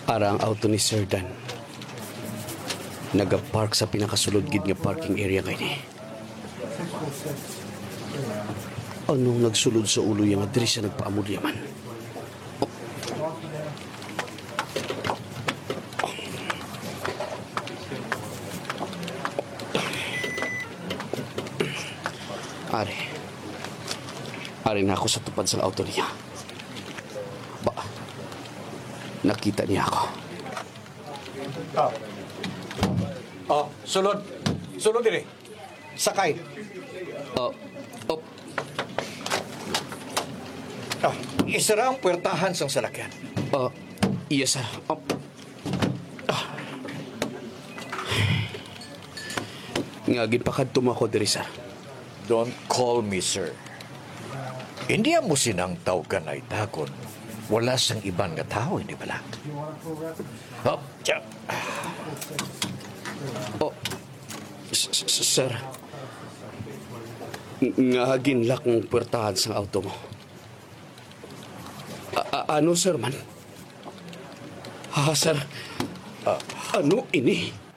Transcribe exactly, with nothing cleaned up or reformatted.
Ara ang auto ni Sir Dan. Nagapark sa pinakasulod gid nga parking area kay ni. Anong nagsulod sa ulo yung nga diri siya nagpaamulya man? Ari. Ari na ako sa tupad sa auto niya. Ba, nakita niya ako. Oh. Oh, sulod. Sulod dire. Sakay. Oh, oh, Oh, isara ang puwertahan sang salakyan. oh, yes sir. Oh. Ah. Nga gipakadto mo ako diri sir. Don't call me sir. Hindi mo sinang tawgan ay dagon. Wala sang iban nga tao, hindi ba lang? Oh, tiya. Oh, s- s- sir. Ng- Nga ginlak ng puwertahan sa auto mo. A- a- ano sir man? Ha sir? Ah, ano ini?